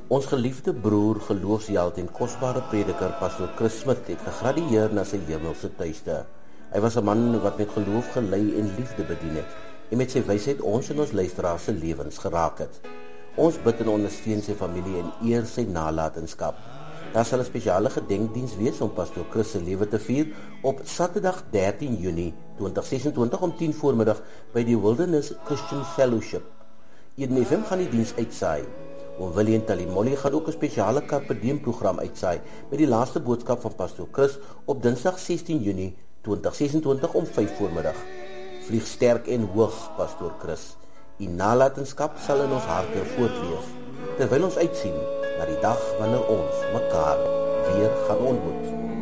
Ons geliefde broer, geloofsheld en kosbare prediker, Pastor Chris Smit, het gegradueer na sy hemelse tuiste. Hy was 'n man wat met geloof gelei en liefde bedien het, en met sy wysheid ons en ons luisteraars se lewens geraak het. Ons bid en ondersteun sy familie en eer sy nalatenskap. Daar sal 'n spesiale gedenkdiens wees om Pastor Chris se lewe te vier op Saterdag 13 Junie 2026 om 10 voormiddag by die Wilderness Christian Fellowship. Eden FM gaan die diens uitsaai. Oom Willie en Talimolly gaan ook 'n spesiale Carpe Diem program uitsaai met die laaste boodskap van Pastor Chris op Dinsdag 16 Junie 2026 om 5 voormiddag. Vlieg sterk en hoog, Pastor Chris. U nalatenskap sal in ons harte voortleef, terwyl ons uitsien na die dag wanneer ons mekaar weer gaan ontmoet.